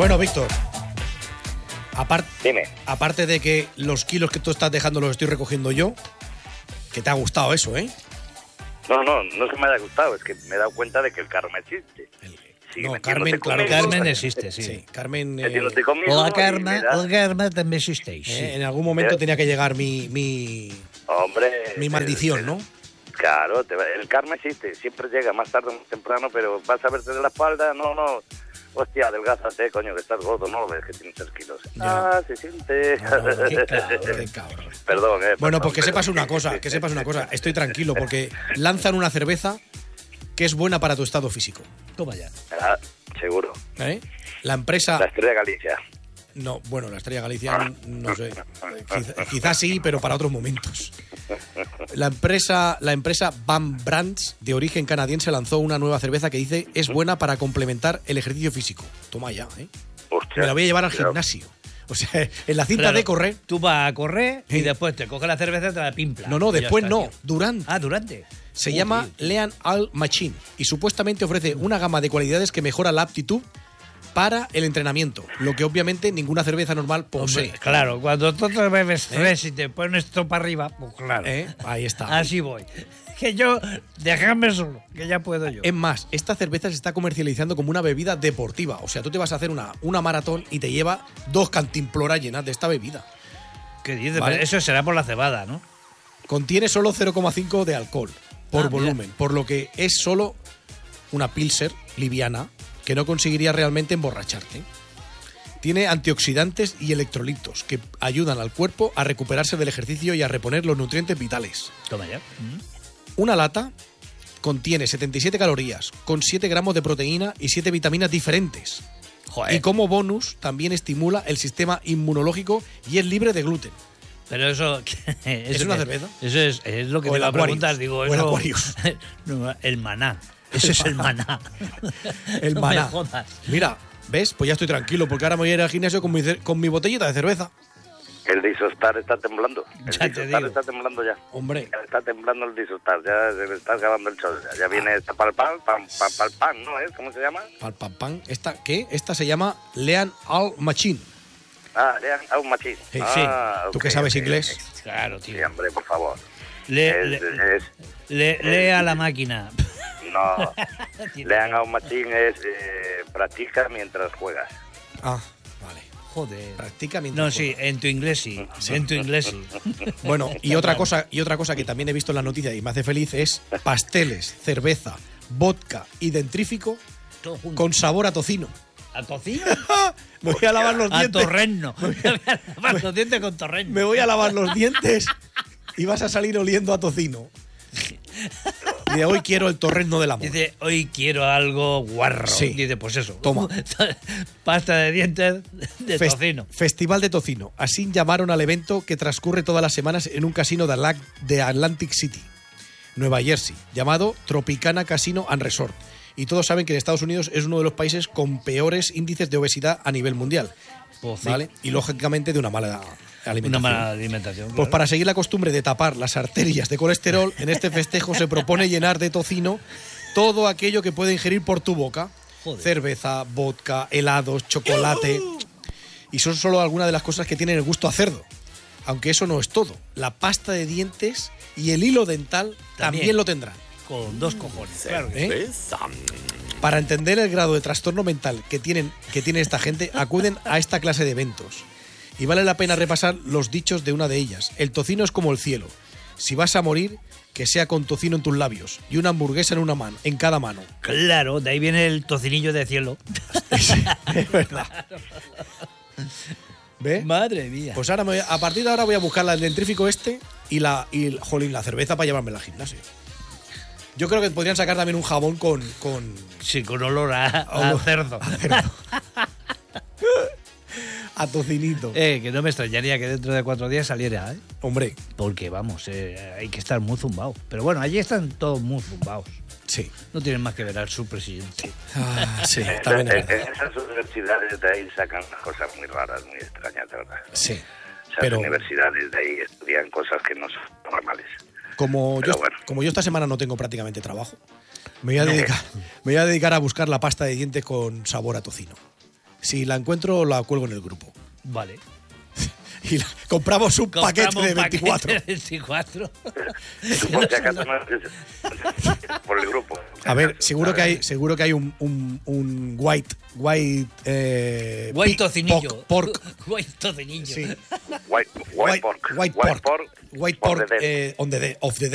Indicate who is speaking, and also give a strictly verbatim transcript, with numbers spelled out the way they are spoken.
Speaker 1: Bueno, Víctor, apart,
Speaker 2: Dime.
Speaker 1: aparte de que los kilos que tú estás dejando los estoy recogiendo yo, que te ha gustado eso, ¿eh?
Speaker 2: No, no, no es que me haya gustado, es que me he dado cuenta de que el karma existe.
Speaker 1: El-
Speaker 2: Sí,
Speaker 1: no,
Speaker 2: metiéndote
Speaker 1: Carmen, claro
Speaker 2: conmigo,
Speaker 1: que
Speaker 3: Carmen existe, sí.
Speaker 1: Sí, Carmen. eh,
Speaker 2: metiéndote conmigo,
Speaker 3: Hola,
Speaker 2: y
Speaker 3: Carmen.
Speaker 2: me da-
Speaker 3: Hola, Carmen, también existéis.
Speaker 1: eh,
Speaker 3: sí.
Speaker 1: en algún momento tenía que llegar mi, mi,
Speaker 2: Hombre.
Speaker 1: mi
Speaker 2: el-
Speaker 1: maldición,
Speaker 2: el-
Speaker 1: ¿no?
Speaker 2: Claro, te va- el karma existe, siempre llega más tarde o más temprano, pero vas a verte de la espalda, no, no. Hostia, adelgázate, coño, que estás gordo, no lo ves que tienes tres kilos.
Speaker 1: Ya.
Speaker 2: Ah, se siente.
Speaker 1: No,
Speaker 3: Qué cabrón.
Speaker 1: Qué cabrón.
Speaker 2: Perdón, eh.
Speaker 1: Bueno,
Speaker 2: perdón,
Speaker 1: pues que
Speaker 2: pero-
Speaker 1: sepas una cosa, que sepas una cosa. Estoy tranquilo porque lanzan una cerveza que es buena para tu estado físico.
Speaker 3: Toma ya.
Speaker 2: Ah, seguro.
Speaker 1: ¿eh? La empresa...
Speaker 2: La Estrella Galicia.
Speaker 1: No, bueno, la Estrella Galicia, no sé. Quizás quizá sí, pero para otros momentos. La empresa, la empresa Bam Brands, de origen canadiense, lanzó una nueva cerveza que dice es buena para complementar el ejercicio físico. Toma ya, ¿eh?
Speaker 2: Hostia,
Speaker 1: Me la voy a llevar al
Speaker 2: cuidado.
Speaker 1: gimnasio. O sea, en la cinta
Speaker 3: Claro,
Speaker 1: de correr.
Speaker 3: Tú vas a correr y
Speaker 1: Sí.
Speaker 3: después te coges la cerveza y te la pimpla.
Speaker 1: No, no,
Speaker 3: Y ya
Speaker 1: después
Speaker 3: está,
Speaker 1: no.
Speaker 3: tío.
Speaker 1: Durante.
Speaker 3: Ah, durante.
Speaker 1: Se
Speaker 3: Uh,
Speaker 1: llama
Speaker 3: tío.
Speaker 1: Lean All Machine y supuestamente ofrece una gama de cualidades que mejora la aptitud para el entrenamiento, lo que obviamente ninguna cerveza normal posee.
Speaker 3: Hombre, claro, cuando tú te bebes tres y te pones esto para arriba, pues claro.
Speaker 1: ¿Eh? Ahí está.
Speaker 3: Así voy. Que yo, déjame solo, que ya puedo yo.
Speaker 1: Es más, esta cerveza se está comercializando como una bebida deportiva. O sea, tú te vas a hacer una, una maratón y te lleva dos cantimploras llenas de esta bebida.
Speaker 3: ¿Qué dices?
Speaker 1: Vale.
Speaker 3: Pero eso será por la cebada, ¿no?
Speaker 1: Contiene solo cero coma cinco de alcohol por
Speaker 3: Ah, mira.
Speaker 1: volumen, por lo que es solo una pilser liviana que no conseguiría realmente emborracharte. Tiene antioxidantes y electrolitos que ayudan al cuerpo a recuperarse del ejercicio y a reponer los nutrientes vitales.
Speaker 3: Toma ya.
Speaker 1: Una lata contiene setenta y siete calorías, con siete gramos de proteína y siete vitaminas diferentes.
Speaker 3: Joder.
Speaker 1: Y como bonus, también estimula el sistema inmunológico y es libre de gluten.
Speaker 3: Pero eso, eso
Speaker 1: una
Speaker 3: que-
Speaker 1: cerveza?
Speaker 3: Eso es, es lo que
Speaker 1: O
Speaker 3: te
Speaker 1: el
Speaker 3: iba a
Speaker 1: Aquarius.
Speaker 3: preguntar. Digo,
Speaker 1: O el
Speaker 3: eso,
Speaker 1: Aquarius.
Speaker 3: No, el maná. Eso es el maná.
Speaker 1: El
Speaker 3: No
Speaker 1: maná.
Speaker 3: me jodas.
Speaker 1: Mira, ¿ves? Pues ya estoy tranquilo porque ahora me voy a ir al gimnasio con mi, ce- con mi botellita de cerveza.
Speaker 2: El Disostar está temblando. El
Speaker 3: Ya te
Speaker 2: Disostar
Speaker 3: digo.
Speaker 2: está temblando ya.
Speaker 1: Hombre,
Speaker 2: Ya está temblando el Disostar, ya se le está acabando el show. Ya, ya viene esta pal pal, pam, pam, pal pan, ¿no es? ¿Cómo se llama?
Speaker 1: pal, pam, pam. ¿Esta qué? Esta se llama Lean All Machine.
Speaker 2: Ah, lean a un machín.
Speaker 1: Sí,
Speaker 2: ah,
Speaker 1: sí.
Speaker 2: ok,
Speaker 1: ¿Tú que sabes
Speaker 2: ok,
Speaker 1: inglés?
Speaker 2: ok.
Speaker 3: Claro,
Speaker 2: Sí,
Speaker 3: tío.
Speaker 2: hombre, por favor.
Speaker 3: Le,
Speaker 2: Es-
Speaker 3: le,
Speaker 2: es-
Speaker 3: le- lee a la máquina.
Speaker 2: no, lean a un machín es eh, practica mientras juegas.
Speaker 1: Ah, vale.
Speaker 3: Joder.
Speaker 1: Practica mientras
Speaker 3: No, sí,
Speaker 1: juega.
Speaker 3: en tu inglés sí. En tu inglés sí.
Speaker 1: Bueno, y otra cosa, y otra cosa que también he visto en la noticia y me hace feliz es pasteles, cerveza, vodka y dentrífico
Speaker 3: Todo junto.
Speaker 1: con sabor a tocino.
Speaker 3: ¿A tocino?
Speaker 1: Me voy a lavar los
Speaker 3: A
Speaker 1: dientes.
Speaker 3: torreno. Los dientes con torreno.
Speaker 1: Me voy a lavar los dientes y vas a salir oliendo a tocino. Y de hoy quiero el torreno del amor.
Speaker 3: Dice, hoy quiero algo guarro.
Speaker 1: Sí.
Speaker 3: Dice, pues eso.
Speaker 1: Toma.
Speaker 3: Pasta de dientes de
Speaker 1: Fes-
Speaker 3: tocino.
Speaker 1: Festival de Tocino. Así llamaron al evento que transcurre todas las semanas en un casino de, Atla- de Atlantic City, Nueva Jersey, llamado Tropicana Casino and Resort. Y todos saben que en Estados Unidos es uno de los países con peores índices de obesidad a nivel mundial.
Speaker 3: Pues sí.
Speaker 1: ¿Vale? Y lógicamente de una mala alimentación.
Speaker 3: Una mala alimentación.
Speaker 1: Pues
Speaker 3: claro.
Speaker 1: para seguir la costumbre de tapar las arterias de colesterol, en este festejo se propone llenar de tocino todo aquello que puede ingerir por tu boca.
Speaker 3: Joder.
Speaker 1: Cerveza, vodka, helados, chocolate. Y son solo algunas de las cosas que tienen el gusto a cerdo. Aunque eso no es todo. La pasta de dientes y el hilo dental también,
Speaker 3: También.
Speaker 1: lo tendrán.
Speaker 3: Con dos cojones. Claro que
Speaker 1: ¿Eh? Para entender el grado de trastorno mental que, tienen, que tiene esta gente, acuden a esta clase de eventos. Y vale la pena repasar los dichos de una de ellas. El tocino es como el cielo. Si vas a morir, que sea con tocino en tus labios y una hamburguesa en una mano, en cada mano.
Speaker 3: Claro, de ahí viene el tocinillo de cielo.
Speaker 1: Es verdad. ¿Ve?
Speaker 3: Madre mía.
Speaker 1: Pues ahora me voy a, a partir de ahora voy a buscar el dentrífico este y la, y, jolín, la cerveza para llevarme al gimnasio. Yo creo que podrían sacar también un jabón con... con
Speaker 3: Sí, con olor a, a
Speaker 1: olor
Speaker 3: cerdo.
Speaker 1: a cerdo. A tocinito.
Speaker 3: Eh, que no me extrañaría que dentro de cuatro días saliera, ¿eh?
Speaker 1: Hombre,
Speaker 3: Porque, vamos, eh, hay que estar muy zumbados. Pero bueno, allí están todos muy zumbados.
Speaker 1: sí.
Speaker 3: No tienen más que ver al su presidente.
Speaker 1: Ah, sí,
Speaker 2: En,
Speaker 1: también es
Speaker 2: en-
Speaker 1: verdad.
Speaker 2: en esas universidades de ahí sacan cosas muy raras, muy extrañas, de verdad.
Speaker 1: Sí.
Speaker 2: Esas
Speaker 1: Pero
Speaker 2: universidades de ahí estudian cosas que no son normales.
Speaker 1: como
Speaker 2: Pero
Speaker 1: yo,
Speaker 2: bueno.
Speaker 1: como yo esta semana no tengo prácticamente trabajo, me voy a dedicar, me voy a dedicar a buscar la pasta de dientes con sabor a tocino. Si la encuentro, la cuelgo en el grupo.
Speaker 3: Vale.
Speaker 1: Y la- compramos un
Speaker 3: Compramos
Speaker 1: paquete de
Speaker 3: un paquete
Speaker 1: veinticuatro.
Speaker 3: de veinticuatro.
Speaker 2: Por si acaso no- por el grupo.
Speaker 1: A ver, seguro que hay, seguro que hay un, un, un white, white, eh,
Speaker 3: Guay
Speaker 1: pi-
Speaker 3: tocinillo.
Speaker 1: pork, pork,
Speaker 3: Guay tocinillo.
Speaker 1: sí,
Speaker 2: White, white, pork.
Speaker 1: white pork,
Speaker 2: pork.
Speaker 1: white
Speaker 2: of
Speaker 1: pork,
Speaker 2: the dead.
Speaker 1: eh, on the day, of the